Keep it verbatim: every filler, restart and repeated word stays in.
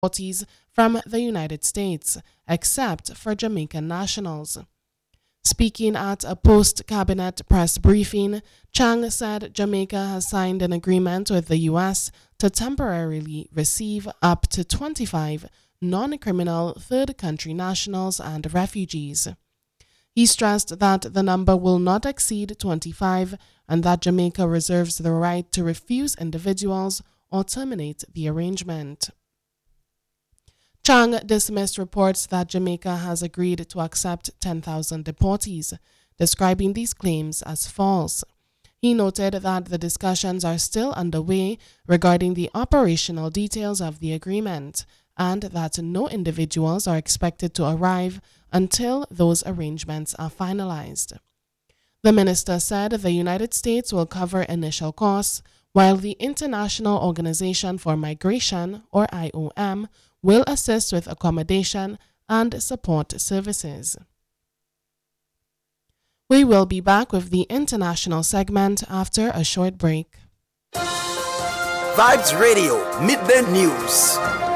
deportees from the United States, except for Jamaican nationals. Speaking at a post-cabinet press briefing, Chang said Jamaica has signed an agreement with the U S to temporarily receive up to twenty-five non-criminal third-country nationals and refugees. He stressed that the number will not exceed twenty-five and that Jamaica reserves the right to refuse individuals or terminate the arrangement. Chang dismissed reports that Jamaica has agreed to accept ten thousand deportees, describing these claims as false. He noted that the discussions are still underway regarding the operational details of the agreement and that no individuals are expected to arrive until those arrangements are finalized. The minister said the United States will cover initial costs, while the International Organization for Migration, or I O M, will assist with accommodation and support services. We will be back with the international segment after a short break. Vibes Radio, Midday News.